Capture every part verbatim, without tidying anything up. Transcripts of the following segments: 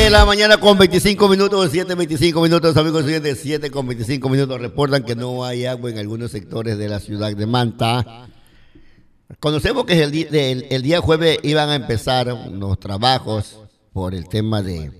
de la mañana con veinticinco minutos, siete veinticinco minutos, amigos oyentes, siete con veinticinco minutos. Reportan que no hay agua en algunos sectores de la ciudad de Manta. Conocemos que el, día, el, el día jueves iban a empezar los trabajos por el tema de...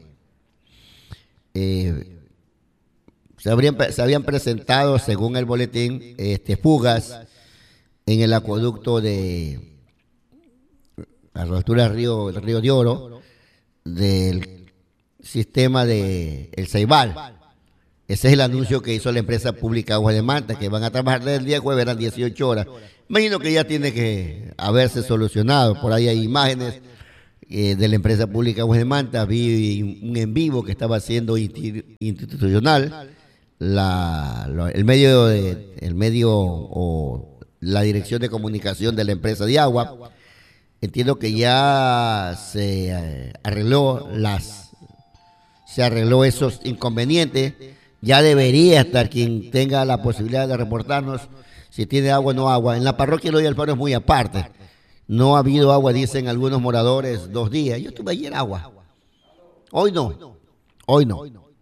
Eh, se, habrían, se habían presentado, según el boletín, este, fugas en el acueducto de a la altura del río, del río de Oro, del sistema de El Ceibal. Ese es el anuncio que hizo la empresa pública Aguas de Manta, que van a trabajar desde el día jueves, eran dieciocho horas. Imagino que ya tiene que haberse solucionado. Por ahí hay imágenes eh, de la empresa pública Aguas de Manta. Vi un en vivo que estaba haciendo institucional la, lo, el medio de, el medio o la dirección de comunicación de la empresa de agua. Entiendo que ya se eh, arregló las se arregló esos inconvenientes. Ya debería estar quien tenga la posibilidad de reportarnos si tiene agua o no agua. En la parroquia Eloy Alfaro es muy aparte. No ha habido agua, dicen algunos moradores, dos días. Yo estuve ayer agua. Hoy no. Hoy no.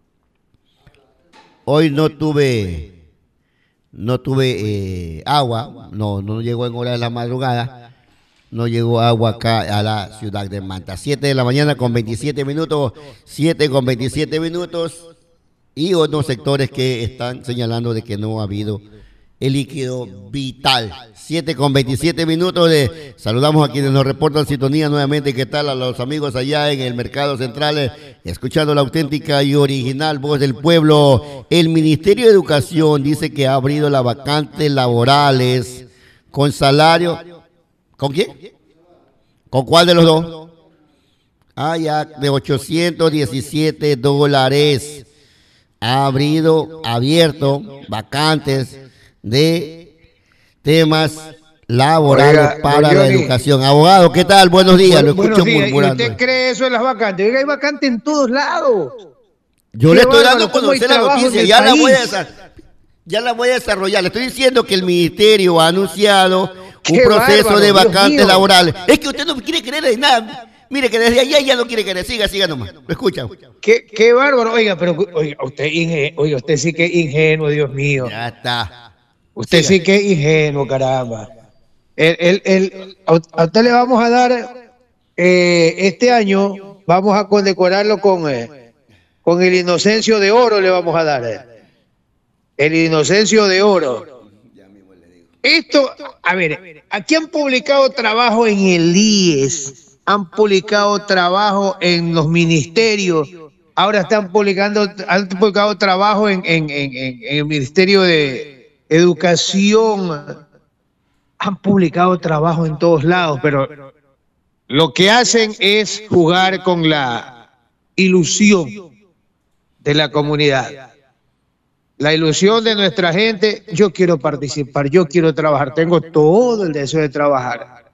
Hoy no tuve no tuve eh, agua. No, no llegó en hora de la madrugada. No llegó agua acá a la ciudad de Manta. siete de la mañana con veintisiete minutos. siete con veintisiete minutos. Y otros sectores que están señalando de que no ha habido el líquido vital. siete con veintisiete minutos. De, saludamos a quienes nos reportan sintonía nuevamente. ¿Qué tal a los amigos allá en el Mercado Central? Escuchando la auténtica y original voz del pueblo. El Ministerio de Educación dice que ha abrido las vacantes laborales con salario. ¿Con quién? ¿Con cuál de los dos? Ah, ya, de ochocientos diecisiete dólares. Ha abrido, abierto vacantes de temas laborales. Oiga, para la educación. Abogado, ¿qué tal? Buenos días. Bueno, lo escucho días. murmurando. ¿Y usted cree eso de las vacantes? Oiga, hay vacantes en todos lados. Yo le estoy dando a conocer la noticia. Ya la, voy a, ya la voy a desarrollar. Le estoy diciendo que el ministerio ha anunciado un proceso bárbaro, de vacantes laborales. Es que usted no quiere creer en nada. Mire que desde allá ya no quiere creer. Siga, siga nomás. Lo escucha. Qué, qué bárbaro. Oiga, pero oiga, usted, inge, oiga, usted sí que es ingenuo, Dios mío. Ya está. Usted siga. Sí que es ingenuo, caramba. El, el, el, a usted le vamos a dar, eh, este año, vamos a condecorarlo con, eh, con el Inocencio de Oro, le vamos a dar. Eh. El Inocencio de Oro. Esto, a ver, aquí han publicado trabajo en el I E S, han publicado trabajo en los ministerios, ahora están publicando, han publicado trabajo en, en, en, en el Ministerio de Educación, han publicado trabajo en todos lados, pero lo que hacen es jugar con la ilusión de la comunidad. La ilusión de nuestra gente, yo quiero participar, yo quiero trabajar, tengo todo el deseo de trabajar.